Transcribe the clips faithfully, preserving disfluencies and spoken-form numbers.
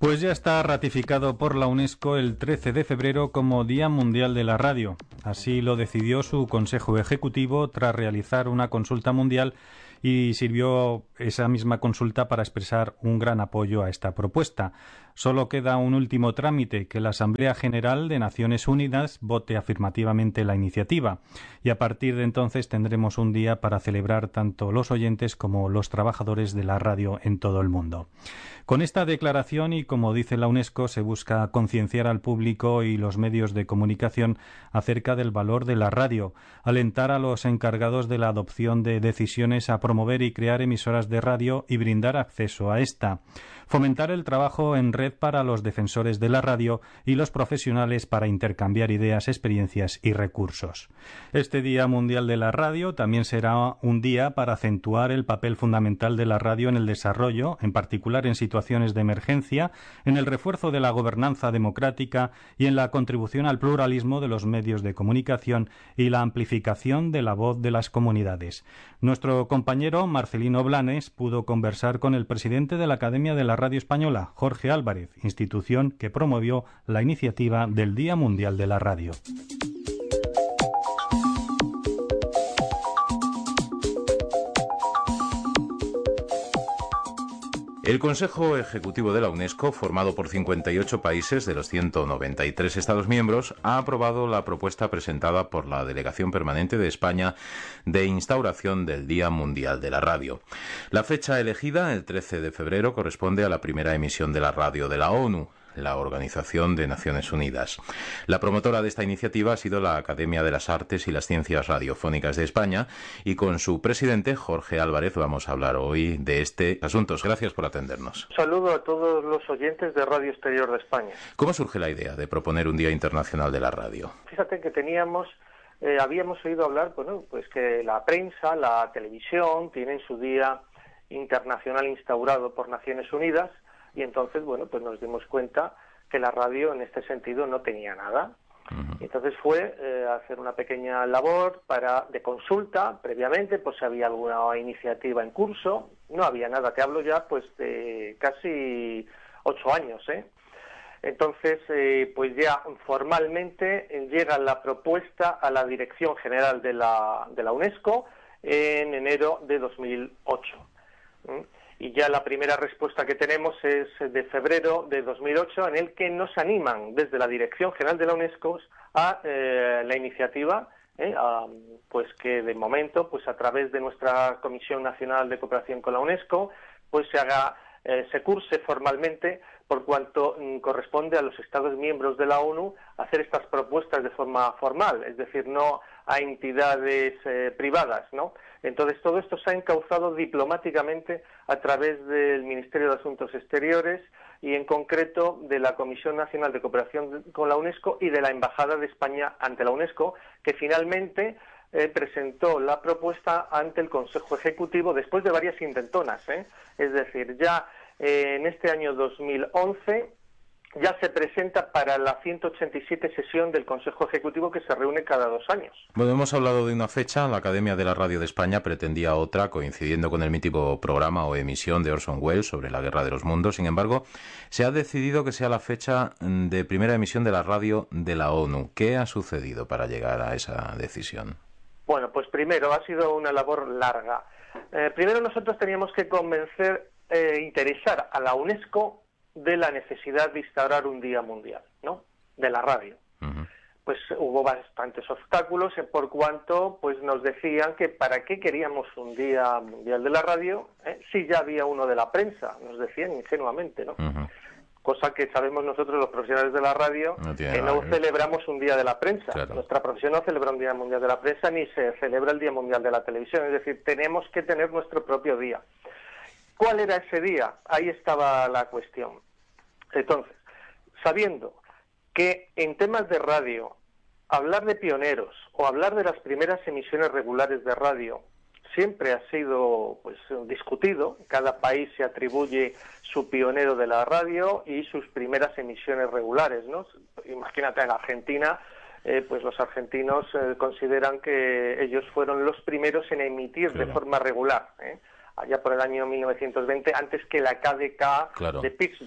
Pues ya está ratificado por la UNESCO el trece de febrero como Día Mundial de la Radio. Así lo decidió su Consejo Ejecutivo tras realizar una consulta mundial y sirvió esa misma consulta para expresar un gran apoyo a esta propuesta. Solo queda un último trámite, que la Asamblea General de Naciones Unidas vote afirmativamente la iniciativa, y a partir de entonces tendremos un día para celebrar tanto los oyentes como los trabajadores de la radio en todo el mundo. Con esta declaración y como dice la UNESCO, se busca concienciar al público y los medios de comunicación acerca del valor de la radio, alentar a los encargados de la adopción de decisiones a promover y crear emisoras de radio y brindar acceso a esta, fomentar el trabajo en red para los defensores de la radio y los profesionales para intercambiar ideas, experiencias y recursos. Este Día Mundial de la Radio también será un día para acentuar el papel fundamental de la radio en el desarrollo, en particular en situaciones de emergencia, en el refuerzo de la gobernanza democrática y en la contribución al pluralismo de los medios de comunicación y la amplificación de la voz de las comunidades. Nuestro compañero Marcelino Blanes pudo conversar con el presidente de la Academia de la Radio Española, Jorge Álvarez, institución que promovió la iniciativa del Día Mundial de la Radio. El Consejo Ejecutivo de la UNESCO, formado por cincuenta y ocho países de los ciento noventa y tres Estados miembros, ha aprobado la propuesta presentada por la Delegación Permanente de España de instauración del Día Mundial de la Radio. La fecha elegida, el trece de febrero, corresponde a la primera emisión de la radio de la ONU, la Organización de Naciones Unidas. La promotora de esta iniciativa ha sido la Academia de las Artes y las Ciencias Radiofónicas de España, y con su presidente, Jorge Álvarez, vamos a hablar hoy de este asunto. Gracias por atendernos. Un saludo a todos los oyentes de Radio Exterior de España. ¿Cómo surge la idea de proponer un Día Internacional de la Radio? Fíjate que teníamos, eh, habíamos oído hablar, bueno, pues que la prensa, la televisión, tienen su Día Internacional instaurado por Naciones Unidas, y entonces, bueno, pues nos dimos cuenta que la radio en este sentido no tenía nada. Uh-huh. Entonces fue eh, hacer una pequeña labor para de consulta previamente, pues si había alguna iniciativa en curso. No había nada, te hablo ya pues de casi ocho años, ¿eh? Entonces, eh, pues ya formalmente llega la propuesta a la Dirección General de la, de la UNESCO en enero de dos mil ocho. ¿Mm? Y ya la primera respuesta que tenemos es de febrero de dos mil ocho, en el que nos animan desde la Dirección General de la UNESCO a eh, la iniciativa, eh, a, pues que de momento, pues a través de nuestra Comisión Nacional de Cooperación con la UNESCO, pues se haga, eh, se curse formalmente, por cuanto mm, corresponde a los Estados miembros de la ONU hacer estas propuestas de forma formal, es decir, no a entidades eh, privadas, ¿no? Entonces, todo esto se ha encauzado diplomáticamente a través del Ministerio de Asuntos Exteriores y, en concreto, de la Comisión Nacional de Cooperación con la UNESCO y de la Embajada de España ante la UNESCO, que finalmente eh, presentó la propuesta ante el Consejo Ejecutivo después de varias intentonas, ¿eh? Es decir, ya eh, en este año dos mil once ya se presenta para la ciento ochenta y siete sesión del Consejo Ejecutivo, que se reúne cada dos años. Bueno, hemos hablado de una fecha, la Academia de la Radio de España pretendía otra, coincidiendo con el mítico programa o emisión de Orson Welles sobre la Guerra de los Mundos. Sin embargo, se ha decidido que sea la fecha de primera emisión de la radio de la ONU. ¿Qué ha sucedido para llegar a esa decisión? Bueno, pues primero, ha sido una labor larga. Eh, primero nosotros teníamos que convencer, eh, interesar a la UNESCO de la necesidad de instaurar un día mundial, ¿no?, de la radio. Uh-huh. Pues hubo bastantes obstáculos, por cuanto pues nos decían que para qué queríamos un día mundial de la radio, ¿eh? si ya había uno de la prensa, nos decían ingenuamente, ¿no? Uh-huh. Cosa que sabemos nosotros los profesionales de la radio, no que no celebramos un día de la prensa. Claro. Nuestra profesión no celebra un día mundial de la prensa, ni se celebra el día mundial de la televisión, es decir, tenemos que tener nuestro propio día. ¿Cuál era ese día? Ahí estaba la cuestión. Entonces, sabiendo que en temas de radio, hablar de pioneros o hablar de las primeras emisiones regulares de radio siempre ha sido pues discutido, cada país se atribuye su pionero de la radio y sus primeras emisiones regulares, ¿no? Imagínate en Argentina, eh, pues los argentinos eh, consideran que ellos fueron los primeros en emitir claro. de forma regular, ¿eh? allá por el año mil novecientos veinte, antes que la K D K claro. de Pittsburgh.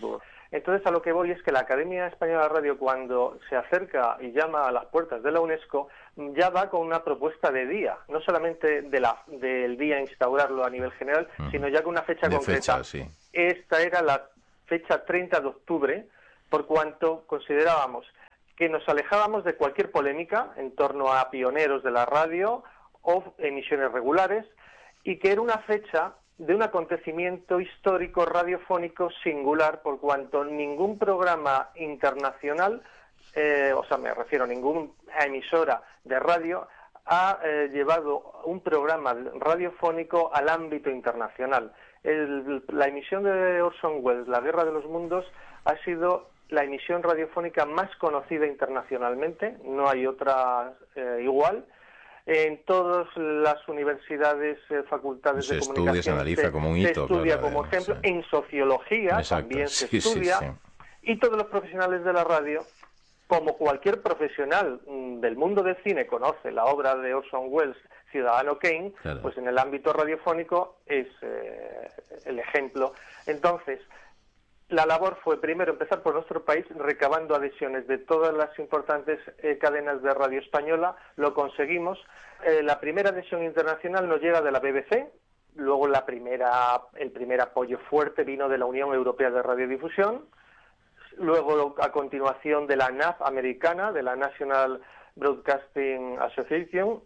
Entonces, a lo que voy es que la Academia Española de Radio, cuando se acerca y llama a las puertas de la UNESCO, ya va con una propuesta de día, no solamente de la, del día instaurarlo a nivel general, uh-huh. sino ya con una fecha de concreta. Fecha, sí. Esta era la fecha treinta de octubre, por cuanto considerábamos que nos alejábamos de cualquier polémica en torno a pioneros de la radio o emisiones regulares, y que era una fecha de un acontecimiento histórico radiofónico singular, por cuanto ningún programa internacional, eh, o sea, me refiero a ninguna emisora de radio, ha eh, llevado un programa radiofónico al ámbito internacional. El, la emisión de Orson Welles, La Guerra de los Mundos, ha sido la emisión radiofónica más conocida internacionalmente, no hay otra eh, igual. En todas las universidades, eh, facultades se de estudia, comunicación, se analiza como un hito, se estudia claro, como ejemplo, sí. En sociología Exacto. también sí, se estudia, sí, sí. y todos los profesionales de la radio, como cualquier profesional mm, del mundo del cine conoce la obra de Orson Welles, Ciudadano Kane, claro. Pues en el ámbito radiofónico es eh, el ejemplo. Entonces, la labor fue primero empezar por nuestro país, recabando adhesiones de todas las importantes eh, cadenas de radio española. Lo conseguimos. Eh, la primera adhesión internacional nos llega de la B B C, luego la primera, el primer apoyo fuerte vino de la Unión Europea de Radiodifusión, luego a continuación de la N A F americana, de la National Broadcasting Association,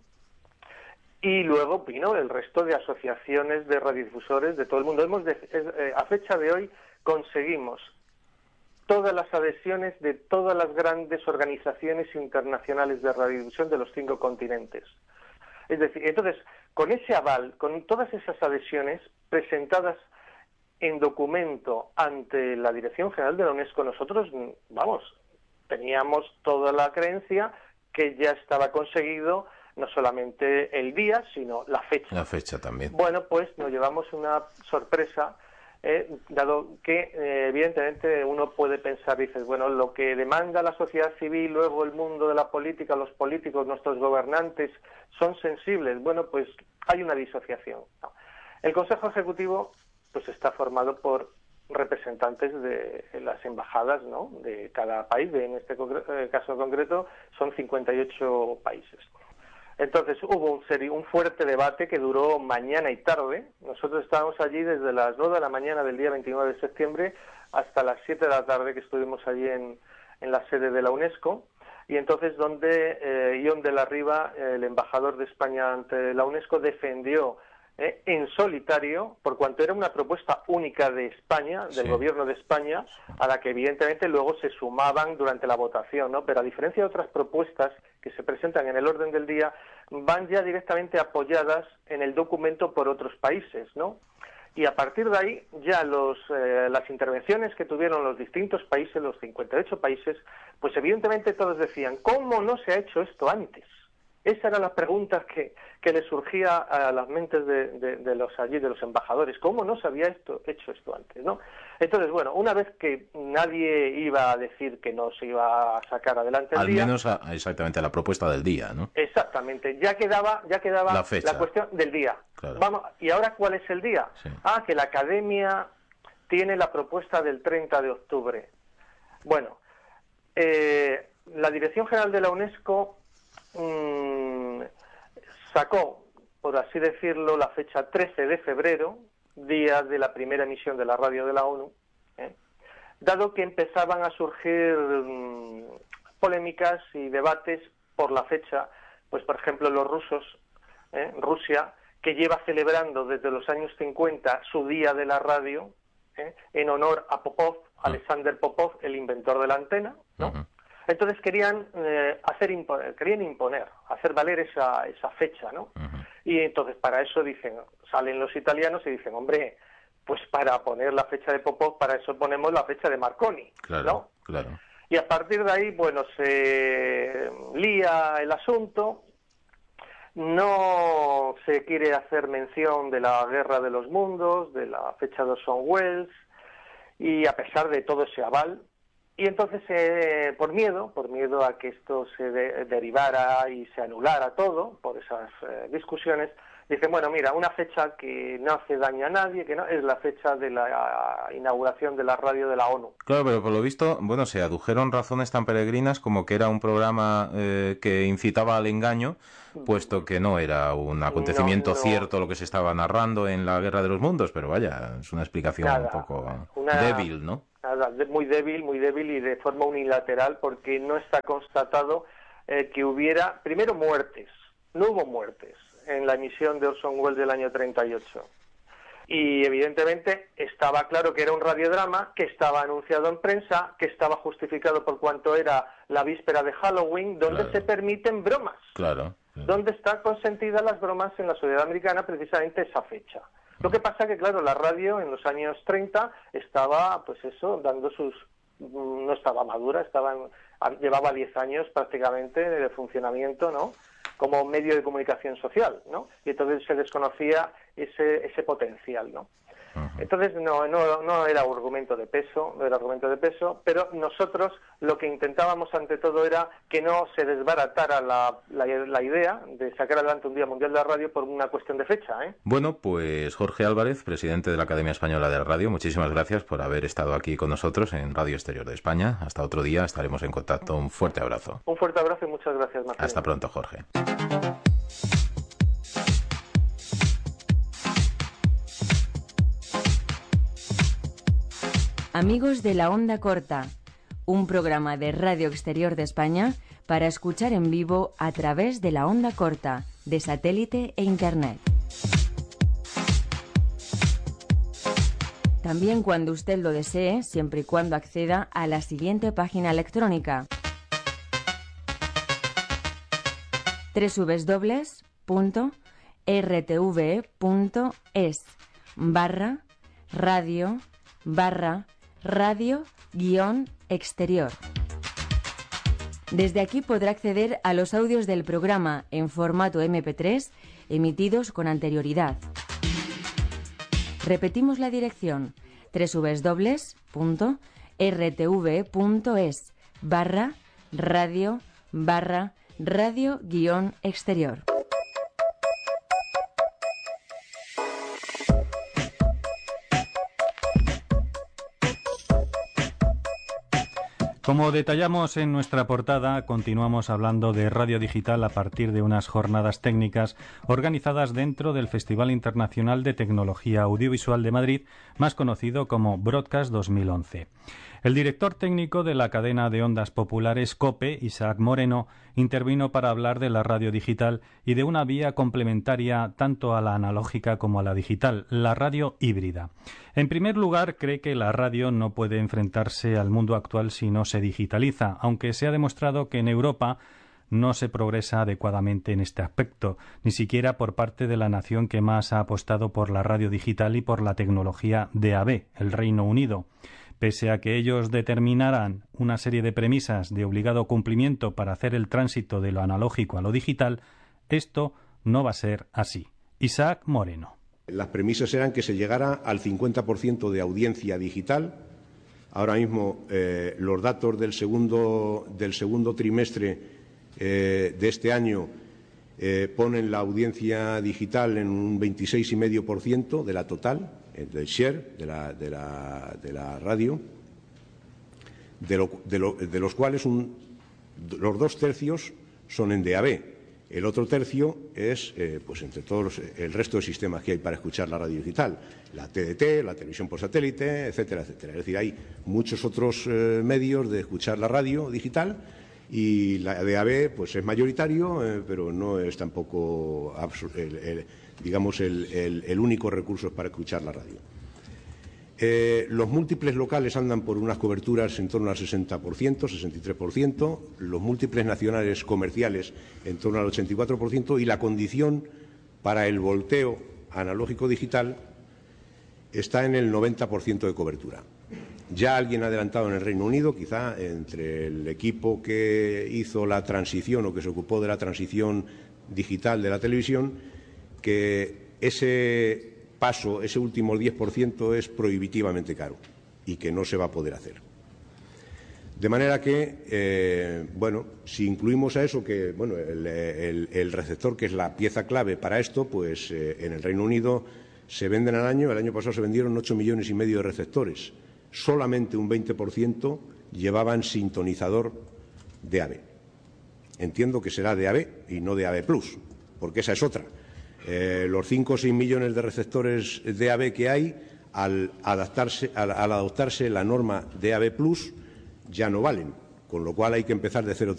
y luego vino el resto de asociaciones de radiodifusores de todo el mundo. Hemos de, eh, a fecha de hoy conseguimos todas las adhesiones de todas las grandes organizaciones internacionales de radiodifusión de los cinco continentes. Es decir, entonces, con ese aval, con todas esas adhesiones presentadas en documento ante la Dirección General de la UNESCO, nosotros, vamos, teníamos toda la creencia que ya estaba conseguido no solamente el día, sino la fecha. La fecha también. Bueno, pues nos llevamos una sorpresa, eh, dado que eh, evidentemente uno puede pensar, dices, bueno, lo que demanda la sociedad civil, luego el mundo de la política, los políticos, nuestros gobernantes, son sensibles. Bueno, pues hay una disociación. No. El Consejo Ejecutivo pues está formado por representantes de las embajadas, ¿no?, de cada país. De, en este eh, caso concreto son cincuenta y ocho países. Entonces hubo un, serio, un fuerte debate que duró mañana y tarde. Nosotros estábamos allí desde las nueve de la mañana del día veintinueve de septiembre hasta las siete de la tarde, que estuvimos allí en, en la sede de la UNESCO. Y entonces donde eh, Ion de la Riva, el embajador de España ante la UNESCO, defendió eh, en solitario, por cuanto era una propuesta única de España, del sí. gobierno de España, a la que evidentemente luego se sumaban durante la votación, ¿no? Pero a diferencia de otras propuestas que se presentan en el orden del día, van ya directamente apoyadas en el documento por otros países, ¿no? Y a partir de ahí, ya los, eh, las intervenciones que tuvieron los distintos países, los cincuenta y ocho países, pues evidentemente todos decían, ¿cómo no se ha hecho esto antes? Esa era la pregunta que, que le surgía a las mentes de, de, de los allí, de los embajadores. ¿Cómo no se había esto, hecho esto antes, no? Entonces, bueno, una vez que nadie iba a decir que no se iba a sacar adelante el Al día... Al menos a, exactamente a la propuesta del día, ¿no? Exactamente. Ya quedaba, ya quedaba la, fecha. la cuestión del día. Claro. Vamos, ¿y ahora cuál es el día? Sí. Ah, que la Academia tiene la propuesta del treinta de octubre. Bueno, eh, la Dirección General de la UNESCO mmm, sacó, por así decirlo, la fecha trece de febrero, día de la primera emisión de la radio de la ONU, ¿eh? Dado que empezaban a surgir mmm, polémicas y debates por la fecha, pues por ejemplo los rusos, ¿eh? Rusia, que lleva celebrando desde los años cincuenta su día de la radio, ¿eh? En honor a Popov, uh-huh. Alexander Popov, el inventor de la antena, ¿no? Uh-huh. Entonces querían eh, hacer imponer, querían imponer, hacer valer esa, esa fecha, ¿no? Uh-huh. Y entonces para eso dicen, salen los italianos y dicen, hombre, pues para poner la fecha de Popov, para eso ponemos la fecha de Marconi, claro, ¿no? Claro. Y a partir de ahí, bueno, se lía el asunto, no se quiere hacer mención de la Guerra de los Mundos, de la fecha de Orson Welles, y a pesar de todo ese aval, y entonces eh, por miedo, por miedo a que esto se de, derivara y se anulara todo, por esas eh, discusiones, dicen, bueno, mira, una fecha que no hace daño a nadie, que no es la fecha de la inauguración de la radio de la ONU. Claro, pero por lo visto, bueno, se adujeron razones tan peregrinas como que era un programa eh, que incitaba al engaño, puesto que no era un acontecimiento no, no. cierto lo que se estaba narrando en la Guerra de los Mundos, pero vaya, es una explicación Nada, un poco una, débil, ¿no? Nada, muy débil, muy débil y de forma unilateral, porque no está constatado eh, que hubiera, primero, muertes. No hubo muertes en la emisión de Orson Welles del año treinta y ocho. Y evidentemente estaba claro que era un radiodrama, que estaba anunciado en prensa, que estaba justificado por cuanto era la víspera de Halloween, donde Claro. se permiten bromas. Claro. claro. Donde están consentidas las bromas en la sociedad americana precisamente esa fecha. Lo que pasa que, claro, la radio en los años treinta estaba, pues eso, dando sus... no estaba madura, estaba en, llevaba diez años prácticamente de funcionamiento, ¿no?, como medio de comunicación social, ¿no? Y entonces se desconocía ese ese potencial, ¿no? Uh-huh. Entonces no no no era argumento de peso, no era argumento de peso, pero nosotros lo que intentábamos ante todo era que no se desbaratara la, la, la idea de sacar adelante un Día Mundial de la Radio por una cuestión de fecha, ¿eh? Bueno, pues Jorge Álvarez, presidente de la Academia Española de la Radio, muchísimas gracias por haber estado aquí con nosotros en Radio Exterior de España. Hasta otro día, estaremos en contacto. Un fuerte abrazo. Un fuerte abrazo y muchas gracias, Martín. Hasta pronto, Jorge. Amigos de la Onda Corta, un programa de Radio Exterior de España para escuchar en vivo a través de la onda corta, de satélite e Internet. También cuando usted lo desee, siempre y cuando acceda a la siguiente página electrónica: doble u doble u doble u punto r t v punto es barra radio barra radio guión exterior. Desde aquí podrá acceder a los audios del programa en formato eme pe tres emitidos con anterioridad. Repetimos la dirección: doble u doble u doble u punto r t v punto es barra radio barra radio guión exterior. Como detallamos en nuestra portada, continuamos hablando de radio digital a partir de unas jornadas técnicas organizadas dentro del Festival Internacional de Tecnología Audiovisual de Madrid, más conocido como Broadcast dos mil once. El director técnico de la cadena de ondas populares COPE, Isaac Moreno, intervino para hablar de la radio digital y de una vía complementaria tanto a la analógica como a la digital, la radio híbrida. En primer lugar, cree que la radio no puede enfrentarse al mundo actual si no se digitaliza, aunque se ha demostrado que en Europa no se progresa adecuadamente en este aspecto, ni siquiera por parte de la nación que más ha apostado por la radio digital y por la tecnología D A B, el Reino Unido. Pese a que ellos determinarán una serie de premisas de obligado cumplimiento para hacer el tránsito de lo analógico a lo digital, esto no va a ser así. Isaac Moreno. Las premisas eran que se llegara al cincuenta por ciento de audiencia digital. Ahora mismo eh, los datos del segundo, del segundo trimestre eh, de este año eh, ponen la audiencia digital en un veintiséis coma cinco por ciento de la total, del share de la, de la, de la radio, de, lo, de, lo, de los cuales un, los dos tercios son en D A B. El otro tercio es, eh, pues entre todos los, el resto de sistemas que hay para escuchar la radio digital, la T D T, la televisión por satélite, etcétera, etcétera. Es decir, hay muchos otros eh, medios de escuchar la radio digital y la D A B pues es mayoritario, eh, pero no es tampoco el, el, digamos el, el, el único recurso para escuchar la radio. Eh, los múltiples locales andan por unas coberturas en torno al sesenta por ciento, sesenta y tres por ciento, los múltiples nacionales comerciales en torno al ochenta y cuatro por ciento y la condición para el volteo analógico-digital está en el noventa por ciento de cobertura. Ya alguien ha adelantado en el Reino Unido, quizá entre el equipo que hizo la transición o que se ocupó de la transición digital de la televisión, que ese paso, ese último diez por ciento es prohibitivamente caro y que no se va a poder hacer. De manera que, eh, bueno, si incluimos a eso que, bueno, el, el, el receptor, que es la pieza clave para esto, pues eh, en el Reino Unido se venden al año, el año pasado se vendieron ocho millones y medio de receptores. Solamente un veinte por ciento llevaban sintonizador D A B. Entiendo que será D A B y no D A B plus, porque esa es otra. Eh, los cinco o seis millones de receptores D A B que hay, al, adaptarse, al, al adoptarse la norma D A B plus, ya no valen, con lo cual hay que empezar de cero.